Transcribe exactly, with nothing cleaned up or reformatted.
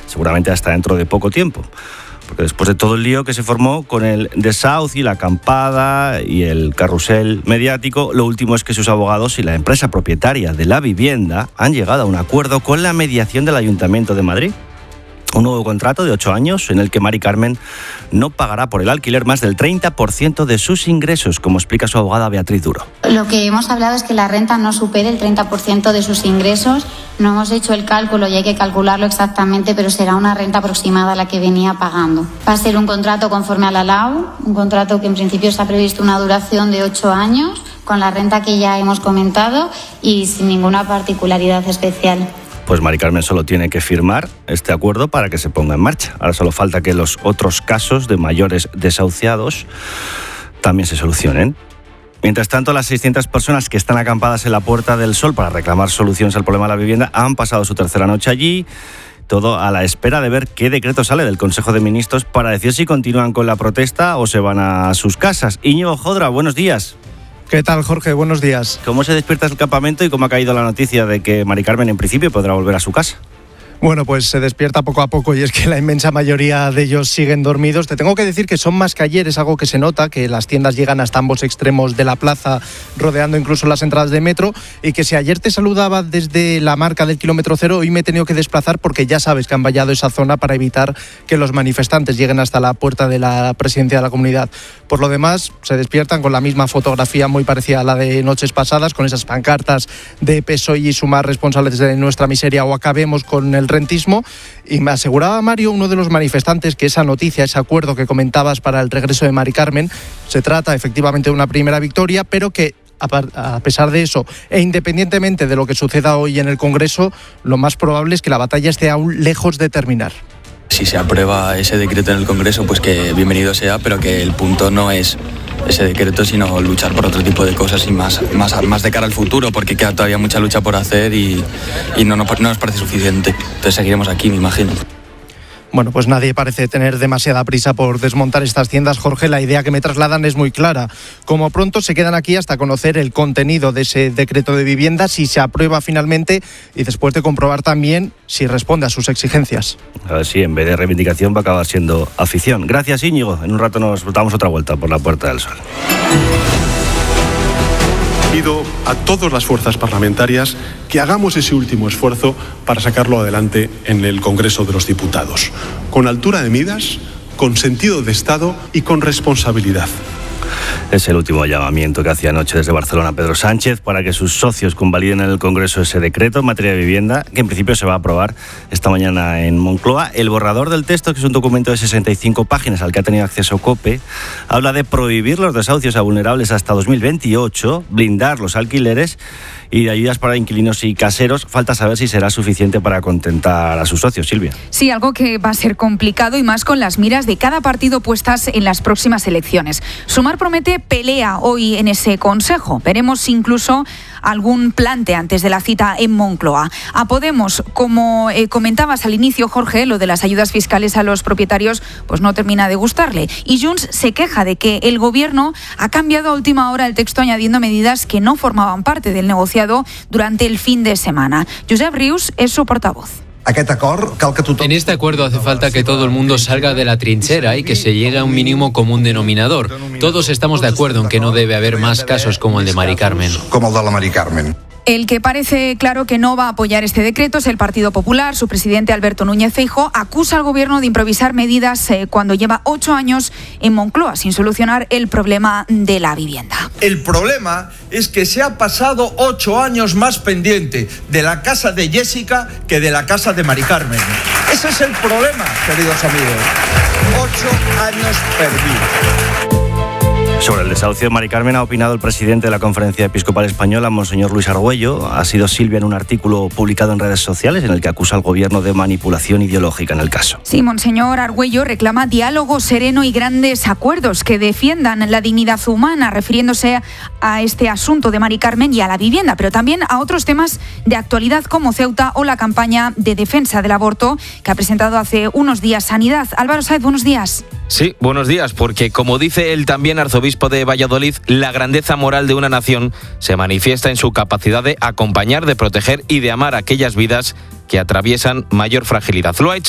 seguramente hasta dentro de poco tiempo. Porque después de todo el lío que se formó con el desahucio y la acampada y el carrusel mediático, lo último es que sus abogados y la empresa propietaria de la vivienda han llegado a un acuerdo con la mediación del Ayuntamiento de Madrid. Un nuevo contrato de ocho años en el que Mari Carmen no pagará por el alquiler más del treinta por ciento de sus ingresos, como explica su abogada Beatriz Duro. Lo que hemos hablado es que la renta no supere el treinta por ciento de sus ingresos. No hemos hecho el cálculo y hay que calcularlo exactamente, pero será una renta aproximada a la que venía pagando. Va a ser un contrato conforme a la L A U, un contrato que en principio está previsto una duración de ocho años, con la renta que ya hemos comentado y sin ninguna particularidad especial. Pues Mari Carmen solo tiene que firmar este acuerdo para que se ponga en marcha. Ahora solo falta que los otros casos de mayores desahuciados también se solucionen. Mientras tanto, las seiscientas personas que están acampadas en la Puerta del Sol para reclamar soluciones al problema de la vivienda han pasado su tercera noche allí. Todo a la espera de ver qué decreto sale del Consejo de Ministros para decir si continúan con la protesta o se van a sus casas. Íñigo Jodra, buenos días. ¿Qué tal, Jorge? Buenos días. ¿Cómo se despierta el campamento y cómo ha caído la noticia de que Mari Carmen en principio podrá volver a su casa? Bueno, pues se despierta poco a poco y es que la inmensa mayoría de ellos siguen dormidos. Te tengo que decir que son más que ayer, es algo que se nota, que las tiendas llegan hasta ambos extremos de la plaza, rodeando incluso las entradas de metro, y que si ayer te saludaba desde la marca del kilómetro cero, hoy me he tenido que desplazar porque ya sabes que han vallado esa zona para evitar que los manifestantes lleguen hasta la puerta de la presidencia de la comunidad. Por lo demás, se despiertan con la misma fotografía muy parecida a la de noches pasadas, con esas pancartas de P S O E y Sumar responsables de nuestra miseria o acabemos con el rentismo, y me aseguraba Mario, uno de los manifestantes, que esa noticia, ese acuerdo que comentabas para el regreso de Mari Carmen, se trata efectivamente de una primera victoria, pero que a pesar de eso e independientemente de lo que suceda hoy en el Congreso, lo más probable es que la batalla esté aún lejos de terminar. Si se aprueba ese decreto en el Congreso, pues que bienvenido sea, pero que el punto no es ese decreto, sino luchar por otro tipo de cosas y más, más, más de cara al futuro, porque queda todavía mucha lucha por hacer y, y no, no, no nos parece suficiente. Entonces seguiremos aquí, me imagino. Bueno, pues nadie parece tener demasiada prisa por desmontar estas tiendas, Jorge. La idea que me trasladan es muy clara. Como pronto se quedan aquí hasta conocer el contenido de ese decreto de vivienda, si se aprueba finalmente y después de comprobar también si responde a sus exigencias. A ver si en vez de reivindicación va a acabar siendo afición. Gracias, Íñigo. En un rato nos damos otra vuelta por la Puerta del Sol. Pido a todas las fuerzas parlamentarias que hagamos ese último esfuerzo para sacarlo adelante en el Congreso de los Diputados, con altura de miras, con sentido de Estado y con responsabilidad. Es el último llamamiento que hacía anoche desde Barcelona Pedro Sánchez para que sus socios convaliden en el Congreso ese decreto en materia de vivienda, que en principio se va a aprobar esta mañana en Moncloa. El borrador del texto, que es un documento de sesenta y cinco páginas al que ha tenido acceso COPE, habla de prohibir los desahucios a vulnerables hasta dos mil veintiocho, blindar los alquileres y de ayudas para inquilinos y caseros. Falta saber si será suficiente para contentar a sus socios, Silvia. Sí, algo que va a ser complicado y más con las miras de cada partido puestas en las próximas elecciones. Sumar promete pelea hoy en ese consejo. Veremos incluso algún plante antes de la cita en Moncloa. A Podemos, como eh, comentabas al inicio, Jorge, lo de las ayudas fiscales a los propietarios pues no termina de gustarle. Y Junts se queja de que el gobierno ha cambiado a última hora el texto añadiendo medidas que no formaban parte del negociado durante el fin de semana. Josep Rius es su portavoz. En este acuerdo hace falta que todo el mundo salga de la trinchera y que se llegue a un mínimo común denominador. Todos estamos de acuerdo en que no debe haber más casos como el de Mari Carmen. Como el de la Mari Carmen. El que parece claro que no va a apoyar este decreto es el Partido Popular. Su presidente Alberto Núñez Feijóo acusa al gobierno de improvisar medidas eh, cuando lleva ocho años en Moncloa sin solucionar el problema de la vivienda. El problema es que se ha pasado ocho años más pendiente de la casa de Jessica que de la casa de Mari Carmen. Ese es el problema, queridos amigos. Ocho años perdidos. Sobre el desahucio de Mari Carmen ha opinado el presidente de la Conferencia Episcopal Española, Monseñor Luis Argüello. Ha sido Silvia en un artículo publicado en redes sociales en el que acusa al gobierno de manipulación ideológica en el caso. Sí, Monseñor Argüello reclama diálogo sereno y grandes acuerdos que defiendan la dignidad humana, refiriéndose a este asunto de Mari Carmen y a la vivienda, pero también a otros temas de actualidad como Ceuta o la campaña de defensa del aborto que ha presentado hace unos días Sanidad. Álvaro Sáez, buenos días. Sí, buenos días, porque como dice el también arzobispo de Valladolid, la grandeza moral de una nación se manifiesta en su capacidad de acompañar, de proteger y de amar a aquellas vidas que atraviesan mayor fragilidad. Lo ha hecho